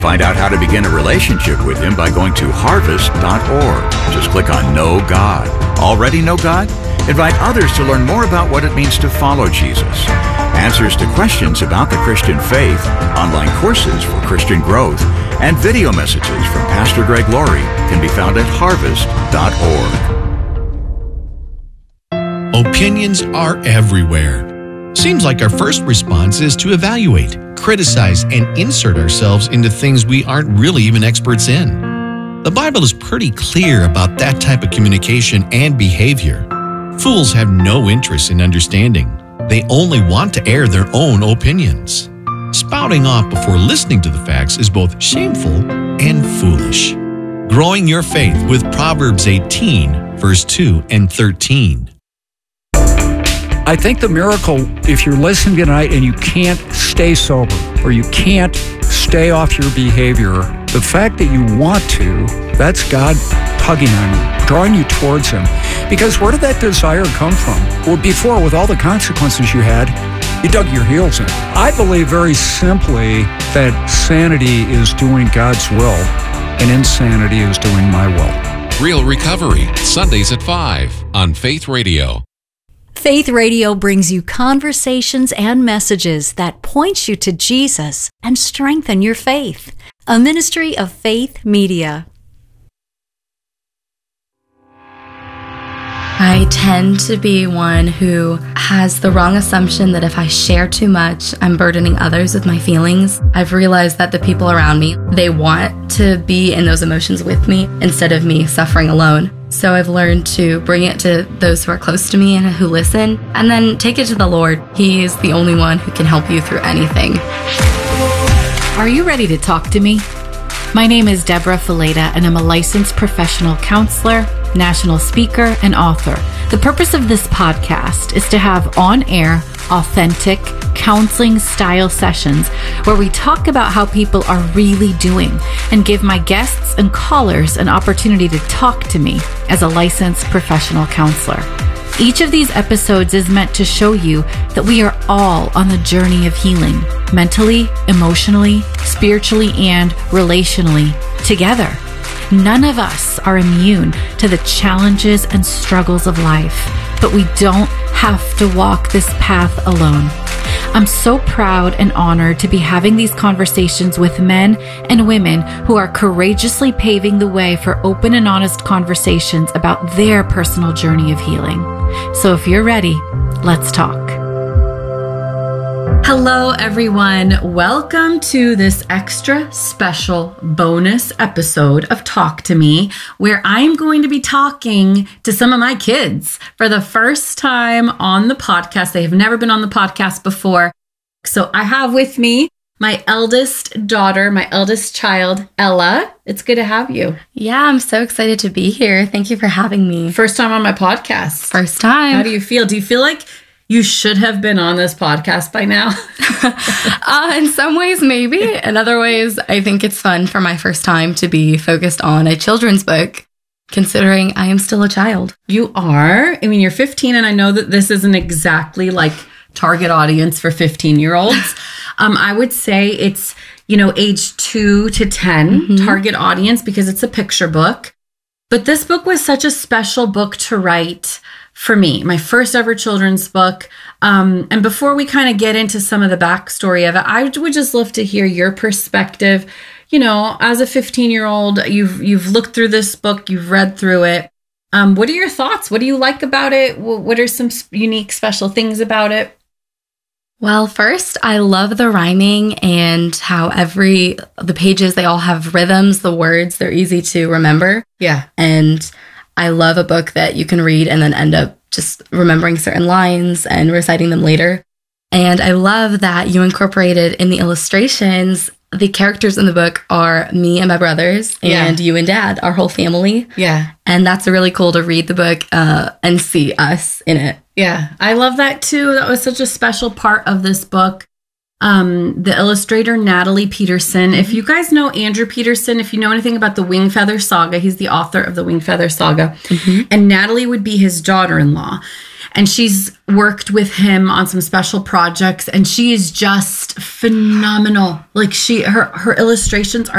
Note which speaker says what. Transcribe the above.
Speaker 1: Find out how to begin a relationship with Him by going to harvest.org. Just click on Know God. Already know God? Invite others to learn more about what it means to follow Jesus. Answers to questions about the Christian faith, online courses for Christian growth, and video messages from Pastor Greg Laurie can be found at harvest.org.
Speaker 2: Opinions are everywhere. Seems like our first response is to evaluate, criticize, and insert ourselves into things we aren't really even experts in. The Bible is pretty clear about that type of communication and behavior. Fools have no interest in understanding. They only want to air their own opinions. Spouting off before listening to the facts is both shameful and foolish. Growing your faith with Proverbs 18, verse 2 and 13.
Speaker 3: I think the miracle, if you're listening tonight and you can't stay sober or you can't stay off your behavior, the fact that you want to, that's God tugging on you, drawing you towards Him. Because where did that desire come from? Well, before, with all the consequences you had, you dug your heels in. I believe very simply that sanity is doing God's will and insanity is doing my will.
Speaker 4: Real Recovery, Sundays at 5 on Faith Radio.
Speaker 5: Faith Radio brings you conversations and messages that point you to Jesus and strengthen your faith. A ministry of Faith Media.
Speaker 6: I tend to be one who has the wrong assumption that if I share too much, I'm burdening others with my feelings. I've realized that the people around me, they want to be in those emotions with me instead of me suffering alone. So I've learned to bring it to those who are close to me and who listen, and then take it to the Lord. He is the only one who can help you through anything.
Speaker 7: Are you ready to talk to me? My name is Deborah Fileta, and I'm a licensed professional counselor, national speaker, and author. The purpose of this podcast is to have on-air, authentic, counseling-style sessions where we talk about how people are really doing and give my guests and callers an opportunity to talk to me as a licensed professional counselor. Each of these episodes is meant to show you that we are all on the journey of healing, mentally, emotionally, spiritually, and relationally, together. None of us are immune to the challenges and struggles of life, but we don't have to walk this path alone. I'm so proud and honored to be having these conversations with men and women who are courageously paving the way for open and honest conversations about their personal journey of healing. So if you're ready, let's talk.
Speaker 6: Hello, everyone. Welcome to this extra special bonus episode of Talk to Me, where I'm going to be talking to some of my kids for the first time on the podcast. They have never been on the podcast before. So I have with me my eldest daughter, my eldest child, Ella. It's good to have you. Yeah, I'm so excited to be here. Thank you for having me.
Speaker 5: First time on my podcast.
Speaker 6: First time.
Speaker 5: How do you feel? Do you feel like you should have been on this podcast by now?
Speaker 6: In some ways, maybe. In other ways, I think it's fun for my first time to be focused on a children's book, considering I am still a child.
Speaker 5: You are. I mean, you're 15, and I know that this isn't exactly like target audience for 15-year-olds. I would say it's, age 2 to 10 target audience because it's a picture book. But this book was such a special book to write for me, my first ever children's book. And before we kind of get into some of the backstory of it, I would just love to hear your perspective. As a 15-year-old, you've looked through this book, you've read through it. What are your thoughts? What do you like about it? What are some unique, special things about it?
Speaker 6: Well, first, I love the rhyming and how the pages, they all have rhythms, the words, they're easy to remember.
Speaker 5: Yeah.
Speaker 6: And I love a book that you can read and then end up just remembering certain lines and reciting them later. And I love that you incorporated in the illustrations, the characters in the book are me and my brothers and you and Dad, our whole family.
Speaker 5: Yeah.
Speaker 6: And that's really cool to read the book and see us in it.
Speaker 5: Yeah, I love that too. That was such a special part of this book. The illustrator, Natalie Peterson. If you guys know Andrew Peterson, if you know anything about the Wingfeather Saga, he's the author of the Wingfeather Saga. And Natalie would be his daughter-in-law. and she's worked with him on some special projects, and she is just phenomenal. Like her illustrations are